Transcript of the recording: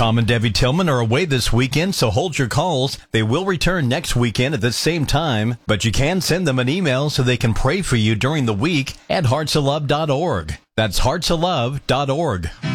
Tom and Debbie Tillman are away this weekend, so hold your calls. They will return next weekend at the same time, but you can send them an email so they can pray for you during the week at heartsoflove.org. That's heartsoflove.org.